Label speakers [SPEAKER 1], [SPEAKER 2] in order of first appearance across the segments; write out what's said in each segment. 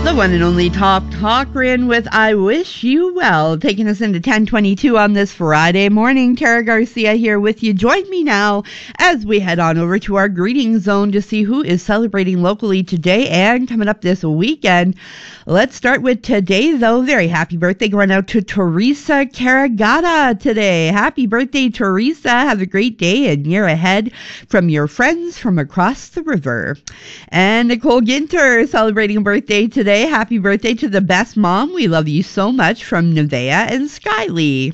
[SPEAKER 1] The one and only Top Talkerin with I Wish You Well, taking us into 10:22 on this Friday morning. Tara Garcia here with you. Join me now as we head on over to our greeting zone to see who is celebrating locally today and coming up this weekend. Let's start with today, though. Very happy birthday going out to Teresa Caragata today. Happy birthday, Teresa. Have a great day and year ahead from your friends from across the river. And Nicole Ginter celebrating a birthday today. Happy birthday to the best mom. We love you so much from Nevaeh and Skylee.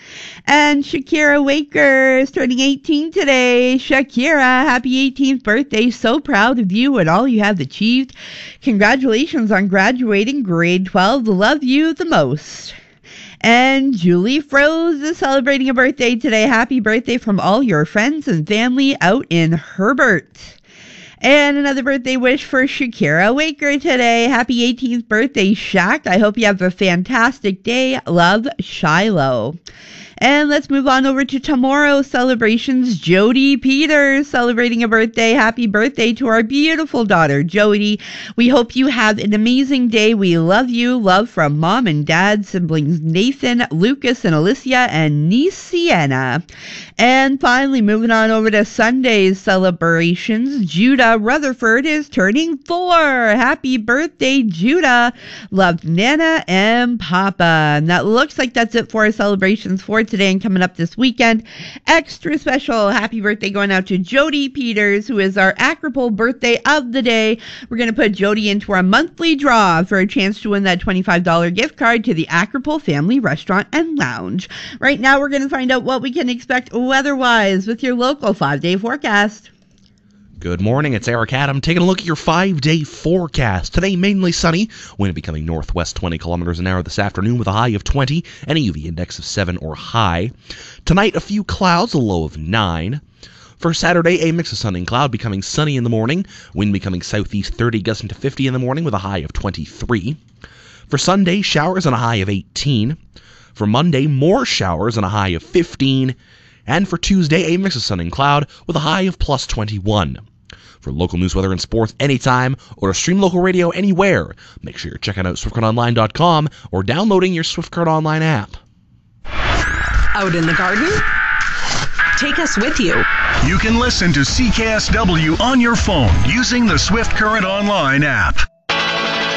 [SPEAKER 1] And Shakira Waker is turning 18 today. Shakira, happy 18th birthday. So proud of you and all you have achieved. Congratulations on graduating grade 12. Love you the most. And Julie Froze is celebrating a birthday today. Happy birthday from all your friends and family out in Herbert. And another birthday wish for Shakira Waker today. Happy 18th birthday, Shaq. I hope you have a fantastic day. Love, Shiloh. And let's move on over to tomorrow's celebrations. Jody Peters celebrating a birthday. Happy birthday to our beautiful daughter, Jody. We hope you have an amazing day. We love you. Love from mom and dad, siblings Nathan, Lucas, and Alicia, and niece Sienna. And finally, moving on over to Sunday's celebrations. Judah Rutherford is turning 4. Happy birthday, Judah. Love Nana and Papa. And that looks like that's it for our celebrations for today and coming up this weekend. Extra special happy birthday going out to Jody Peters, who is our Acropole birthday of the day. We're going to put Jody into our monthly draw for a chance to win that $25 gift card to the Acropole Family Restaurant and Lounge. Right now, we're going to find out what we can expect weather-wise with your local 5-day forecast.
[SPEAKER 2] Good morning, it's Eric Adam taking a look at your 5-day forecast. Today, mainly sunny, wind becoming northwest 20 kilometers an hour this afternoon with a high of 20 and a UV index of 7 or high. Tonight, a few clouds, a low of 9. For Saturday, a mix of sun and cloud, becoming sunny in the morning, wind becoming southeast 30, gusting to 50 in the morning with a high of 23. For Sunday, showers and a high of 18. For Monday, more showers and a high of 15. And for Tuesday, a mix of sun and cloud with a high of plus 21. For local news, weather, and sports anytime, or to stream local radio anywhere, make sure you're checking out SwiftCurrentOnline.com or downloading your SwiftCurrent Online app.
[SPEAKER 3] Out in the garden? Take us with you.
[SPEAKER 4] You can listen to CKSW on your phone using the SwiftCurrent Online app.